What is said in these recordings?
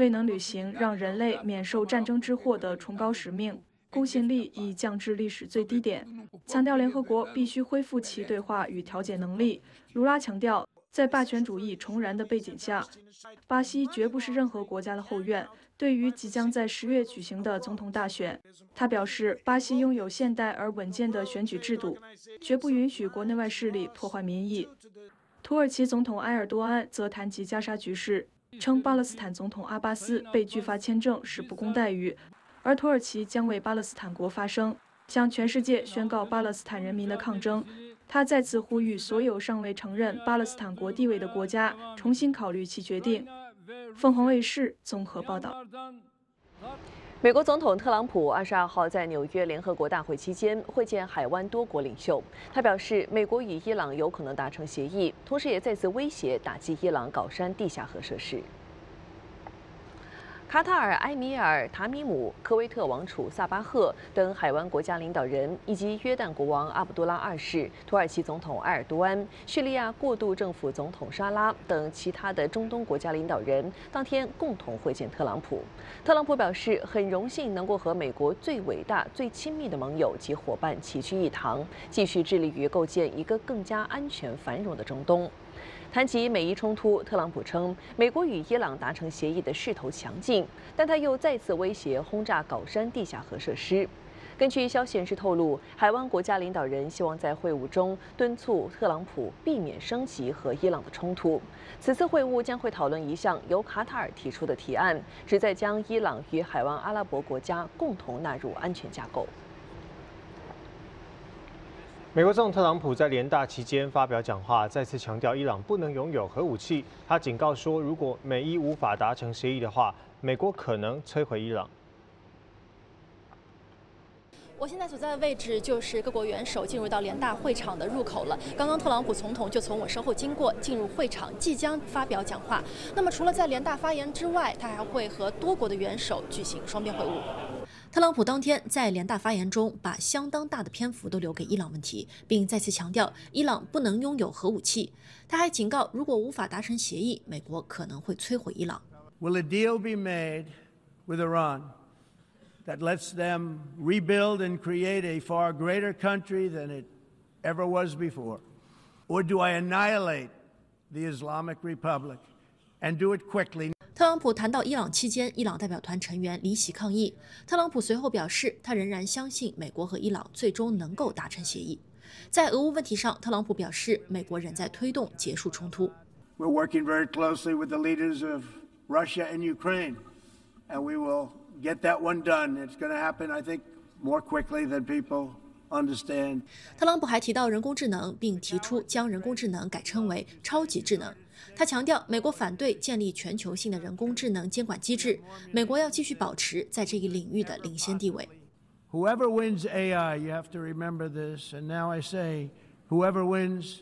未能履行让人类免受战争之祸的崇高使命，公信力已降至历史最低点。强调联合国必须恢复其对话与调解能力。卢拉强调，在霸权主义重燃的背景下，巴西绝不是任何国家的后院。对于即将在10月举行的总统大选，他表示，巴西拥有现代而稳健的选举制度，绝不允许国内外势力破坏民意。土耳其总统埃尔多安则谈及加沙局势，称巴勒斯坦总统阿巴斯被拒发签证是不公待遇，而土耳其将为巴勒斯坦国发声，向全世界宣告巴勒斯坦人民的抗争。他再次呼吁所有尚未承认巴勒斯坦国地位的国家重新考虑其决定。凤凰卫视综合报道。 美国总统特朗普22号在纽约联合国大会期间会见海湾多国领袖，他表示美国与伊朗有可能达成协议，同时也再次威胁打击伊朗搞山地下核设施。卡塔尔埃米尔塔米姆、科威特王储萨巴赫等海湾国家领导人，以及约旦国王阿卜杜拉2世、土耳其总统埃尔多安、叙利亚过渡政府总统沙拉等其他的中东国家领导人，当天共同会见特朗普。特朗普表示，很荣幸能够和美国最伟大、最亲密的盟友及伙伴齐聚一堂，继续致力于构建一个更加安全、繁荣的中东。谈及美伊冲突，特朗普称，美国与伊朗达成协议的势头强劲，但他又再次威胁轰炸搞山地下核设施。根据消息人士透露，海湾国家领导人希望在会晤中敦促特朗普避免升级和伊朗的冲突。此次会晤将会讨论一项由卡塔尔提出的提案，旨在将伊朗与海湾阿拉伯国家共同纳入安全架构。 美国总统特朗普在联大期间发表讲话，再次强调伊朗不能拥有核武器。他警告说，如果美伊无法达成协议的话，美国可能摧毁伊朗。 我现在所在的位置就是各国元首进入到联大会场的入口了。刚刚特朗普总统就从我身后经过，进入会场，即将发表讲话。那么除了在联大发言之外，他还会和多国的元首举行双边会晤。特朗普当天在联大发言中，把相当大的篇幅都留给伊朗问题，并再次强调伊朗不能拥有核武器。他还警告，如果无法达成协议，美国可能会摧毁伊朗。 Will a deal be made with Iran that lets them rebuild and create a far greater country than it ever was before? Or do I annihilate the Islamic Republic and do it quickly? 特朗普谈到伊朗期间，伊朗代表团成员离席抗议。特朗普随后表示，他仍然相信美国和伊朗最终能够达成协议。在俄乌问题上，特朗普表示，美国仍在推动结束冲突。 We're working very closely with the leaders of Russia and Ukraine, and we will get that one done. It's going to happen, I think, more quickly than people understand. 特朗普还提到人工智能，并提出将人工智能改称为超级智能。他强调，美国反对建立全球性的人工智能监管机制，美国要继续保持在这一领域的领先地位。 Whoever wins AI, you have to remember this. And now I say, whoever wins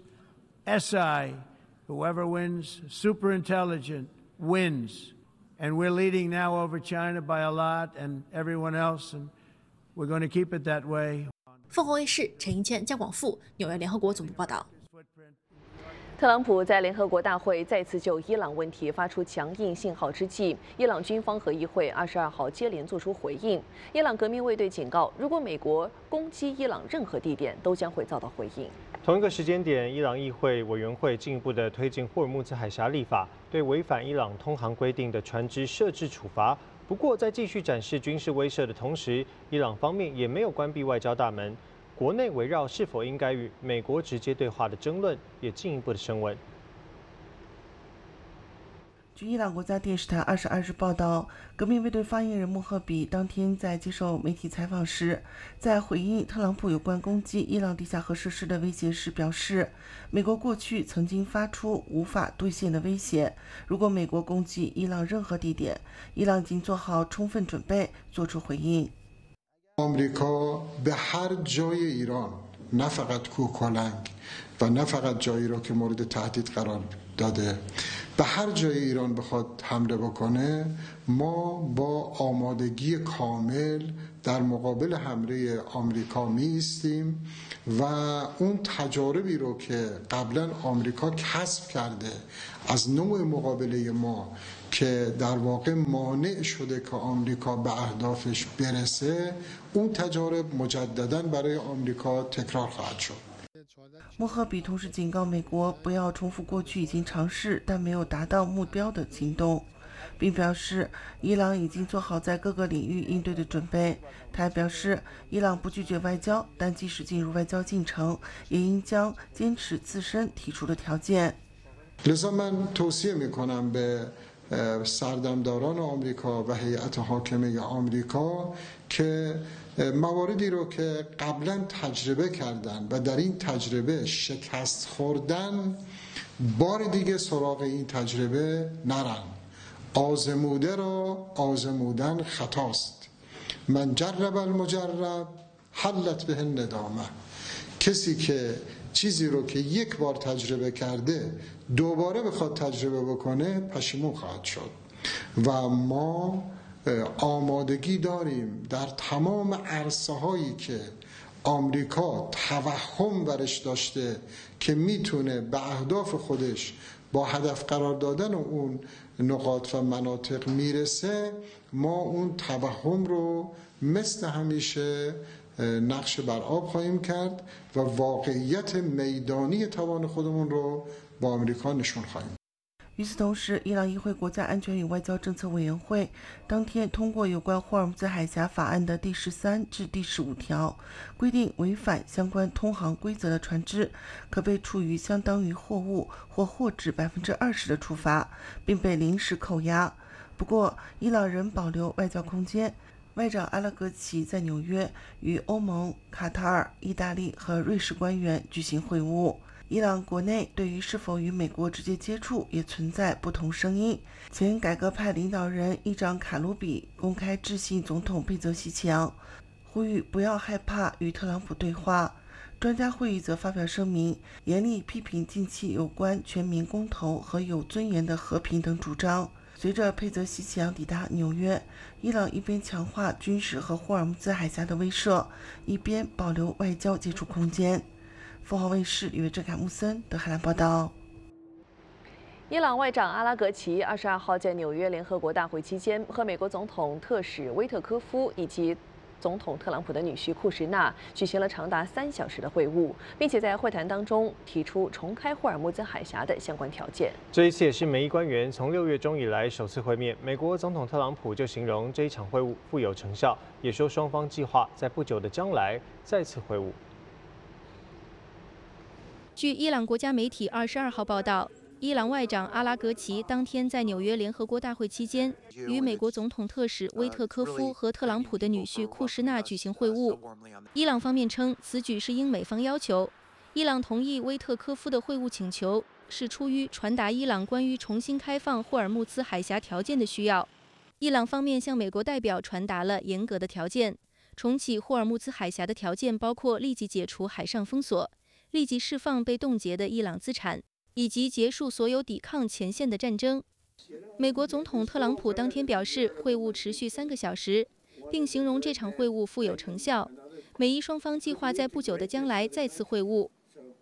SI, whoever wins superintelligent wins. And we're leading now over China by a lot and everyone else, and we're going to keep it that way. 凤凰卫视陈英谦、姜广富，纽约联合国总部报道。 特朗普在联合国大会再次就伊朗问题发出强硬信号之际，伊朗军方和议会22号接连作出回应。伊朗革命卫队警告，如果美国攻击伊朗任何地点，都将会遭到回应。 同一个时间点，伊朗议会委员会进一步的推进霍尔木兹海峡立法，对违反伊朗通航规定的船只设置处罚。不过，在继续展示军事威慑的同时，伊朗方面也没有关闭外交大门。国内围绕是否应该与美国直接对话的争论也进一步的升温。 据伊朗国家电视台22日报道，革命卫队发言人穆赫比当天在接受媒体采访时，在回应特朗普有关攻击伊朗地下核设施的威胁时表示，美国过去曾经发出无法兑现的威胁，如果美国攻击伊朗任何地点，伊朗已经做好充分准备做出回应。 آمریکا به هر جای ایران نه فقط کوهکلنگ و نه فقط جایی را که مورد تهدید قرار داده به هر جای ایران بخواد حمله بکنه ما با آمادگی کامل در مقابل حمله آمریکا می ایستیم و اون تجاربی رو که قبلا آمریکا کسب کرده از نوع مقابله ما که در واقع مانع شده که آمریکا به اهدافش برسه اون تجارب مجددا برای آمریکا تکرار خواهد شد. 莫赫比同时警告美国不要重复过去已经尝试但没有达到目标的行动，并表示伊朗已经做好在各个领域应对的准备。他还表示，伊朗不拒绝外交，但即使进入外交进程，也应将坚持自身提出的条件。 لذا من توصیه میکنم به سردمداران آمریکا و هیئت حاکمه آمریکا که مواردی رو که قبلا تجربه کردن و در این تجربه شکست خوردن بار دیگه سراغ این تجربه نرن. آزموده را آزمودن خطاست. من جرب المجرب حلت به الندامه. کسی که چیزی رو که یک بار تجربه کرده دوباره بخواد تجربه بکنه پشیمون خواهد شد و ما آمادگی داریم در تمام عرصه هایی که آمریکا توهم برش داشته که میتونه به اهداف خودش با هدف قرار دادن اون نقاط و مناطق میرسه، ما اون توهم رو مثل همیشه نقش بر آب خواهیم کرد و واقعیت میدانی توان خودمون رو با آمریکا نشون خواهیم. 与此同时，伊朗议会国家安全与外交政策委员会当天通过有关霍尔木兹海峡法案的第13至第15条，规定违反相关通航规则的船只可被处于相当于货物或货值20%的处罚，并被临时扣押。不过，伊朗仍保留外交空间。外长阿拉格齐在纽约与欧盟、卡塔尔、意大利和瑞士官员举行会晤。伊朗国内对于是否与美国直接接触也存在不同声音。前改革派领导人议长卡鲁比公开致信总统佩泽西奇扬，呼吁不要害怕与特朗普对话。专家会议则发表声明，严厉批评近期有关全民公投和有尊严的和平等主张。随着佩泽西奇扬抵达纽约，伊朗一边强化军事和霍尔木兹海峡的威慑，一边保留外交接触空间。凤凰卫视李维正、凯穆森德海兰报道。 伊朗外长阿拉格齐22号在纽约联合国大会期间，和美国总统特使威特科夫以及总统特朗普的女婿库什纳举行了长达3小时的会晤，并且在会谈当中提出重开霍尔木兹海峡的相关条件。 这一次也是美伊官员从6月中以来首次会面。美国总统特朗普就形容这一场会晤富有成效，也说双方计划在不久的将来再次会晤。 据伊朗国家媒体22号报道，伊朗外长阿拉格齐当天在纽约联合国大会期间，与美国总统特使威特科夫和特朗普的女婿库什纳举行会晤。伊朗方面称，此举是应美方要求。伊朗同意威特科夫的会晤请求，是出于传达伊朗关于重新开放霍尔木兹海峡条件的需要。伊朗方面向美国代表传达了严格的条件。重启霍尔木兹海峡的条件包括立即解除海上封锁，立即释放被冻结的伊朗资产，以及结束所有抵抗前线的战争。美国总统特朗普当天表示，会晤持续3个小时，并形容这场会晤富有成效。美伊双方计划在不久的将来再次会晤。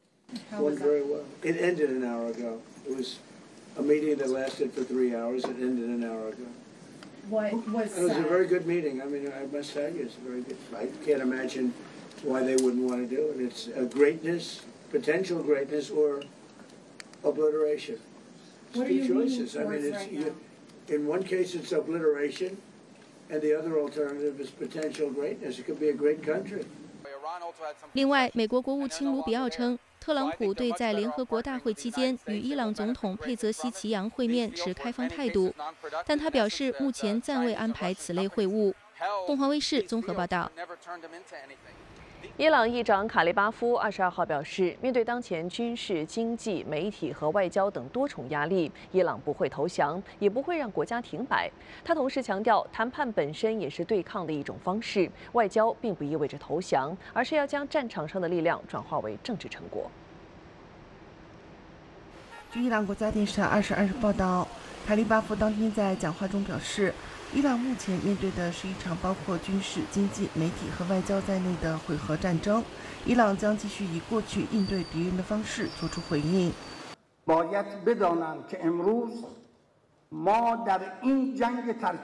What was that? It was a very good meeting. I mean, I must tell you, it's very good. I can't imagine why they wouldn't want to do it. It's a greatness, potential greatness, or obliteration. What are you choices. I mean, it's right now? In one case it's obliteration, and the other alternative is potential greatness. It could be a great country. 另外，美国国务卿卢比奥称，特朗普对在联合国大会期间与伊朗总统佩泽西奇扬会面持开放态度，但他表示目前暂未安排此类会晤。凤凰卫视综合报道。 伊朗议长卡利巴夫22号表示，面对当前军事、经济、媒体和外交等多重压力，伊朗不会投降，也不会让国家停摆。他同时强调，谈判本身也是对抗的一种方式，外交并不意味着投降，而是要将战场上的力量转化为政治成果。 据伊朗国家电视台22日报道，卡利巴夫当天在讲话中表示，伊朗目前面对的是一场包括军事、经济、媒体和外交在内的混合战争。伊朗将继续以过去应对敌人的方式做出回应。 باید بدانند که امروز ما در این جنگ